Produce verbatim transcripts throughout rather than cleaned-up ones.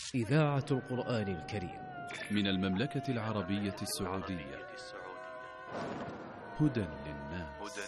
إذاعة القرآن الكريم من المملكة العربية السعودية. هدى للناس.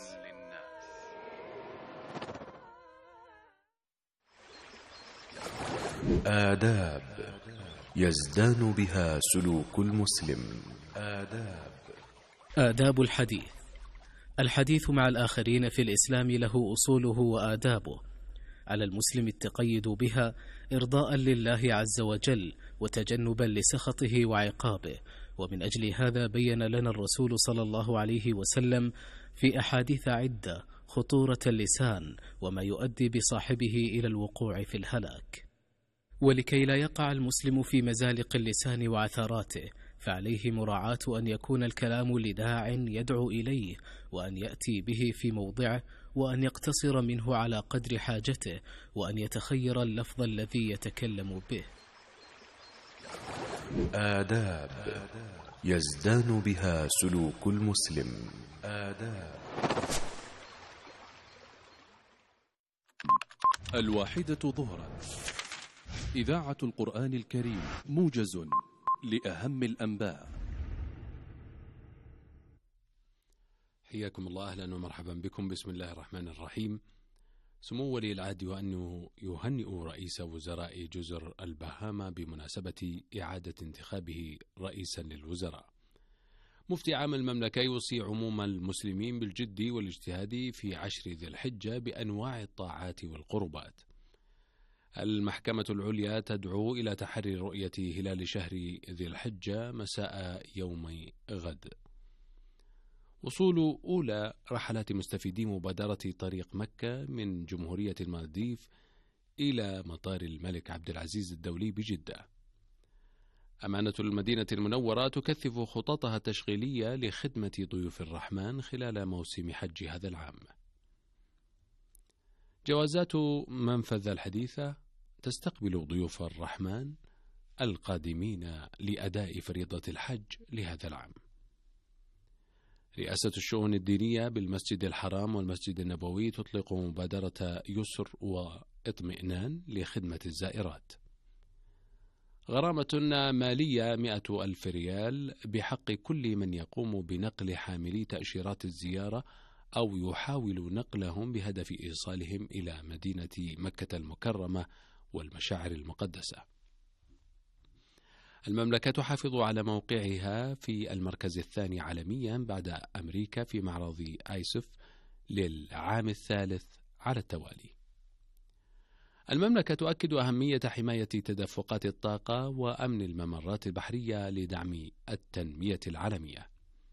آداب يزدان بها سلوك المسلم. آداب آداب الحديث. الحديث مع الآخرين في الإسلام له أصوله وآدابه، على المسلم التقيد بها إرضاء لله عز وجل وتجنبا لسخطه وعقابه. ومن أجل هذا بين لنا الرسول صلى الله عليه وسلم في أحاديث عدة خطورة اللسان وما يؤدي بصاحبه إلى الوقوع في الهلاك. ولكي لا يقع المسلم في مزالق اللسان وعثراته، فعليه مراعاة أن يكون الكلام لداع يدعو إليه، وأن يأتي به في موضعه، وأن يقتصر منه على قدر حاجته، وأن يتخير اللفظ الذي يتكلم به. آداب يزدان بها سلوك المسلم. آداب الواحدة ظهرا، إذاعة القرآن الكريم، موجز لأهم الأنباء. حياكم الله، أهلا ومرحبا بكم. بسم الله الرحمن الرحيم. سمو ولي العهد وأنه يهنئ رئيس وزراء جزر البهاما بمناسبة إعادة انتخابه رئيسا للوزراء. مفتي عام المملكة يوصي عموم المسلمين بالجد والاجتهاد في عشر ذي الحجة بأنواع الطاعات والقربات. المحكمة العليا تدعو إلى تحري رؤية هلال شهر ذي الحجة مساء يوم غد. وصول أولى رحلات مستفيدي مبادرة طريق مكة من جمهورية المالديف إلى مطار الملك عبد العزيز الدولي بجدة. أمانة المدينة المنورة تكثف خططها التشغيلية لخدمة ضيوف الرحمن خلال موسم حج هذا العام. جوازات منفذ الحديثة تستقبل ضيوف الرحمن القادمين لأداء فريضة الحج لهذا العام. رئاسة الشؤون الدينية بالمسجد الحرام والمسجد النبوي تطلق مبادرة يسر واطمئنان لخدمة الزائرات. غرامة مالية مئة ألف ريال بحق كل من يقوم بنقل حاملي تأشيرات الزيارة أو يحاول نقلهم بهدف إيصالهم إلى مدينة مكة المكرمة والمشاعر المقدسة. المملكة تحافظ على موقعها في المركز الثاني عالميا بعد أمريكا في معرض آيسف للعام الثالث على التوالي. المملكة تؤكد أهمية حماية تدفقات الطاقة وأمن الممرات البحرية لدعم التنمية العالمية.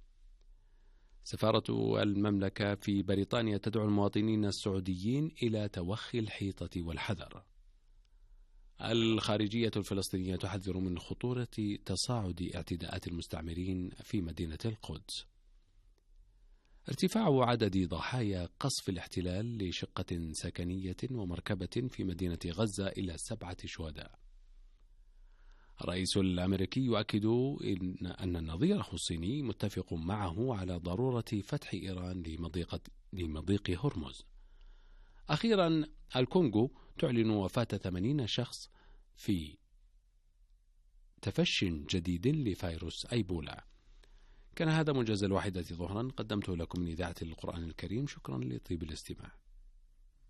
سفارة المملكة في بريطانيا تدعو المواطنين السعوديين إلى توخي الحيطة والحذر. الخارجية الفلسطينية تحذر من خطورة تصاعد اعتداءات المستعمرين في مدينة القدس. ارتفاع عدد ضحايا قصف الاحتلال لشقة سكنية ومركبة في مدينة غزة إلى سبعة شهداء. الرئيس الأمريكي يؤكد إن, أن النظير الصيني متفق معه على ضرورة فتح إيران لمضيق هرمز. أخيرا، الكونغو تعلن وفاة ثمانين شخص في تفش جديد لفيروس أيبولا. كان هذا موجز الواحدة ظهرا قدمته لكم من إذاعة القرآن الكريم. شكرا لطيب الاستماع.